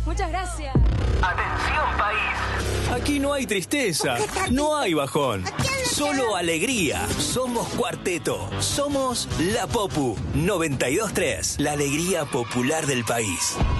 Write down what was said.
Muchas gracias. Atención, país. Aquí no hay tristeza, no hay bajón, solo alegría. Somos Cuarteto, somos La Popu 92.3, la alegría popular del país.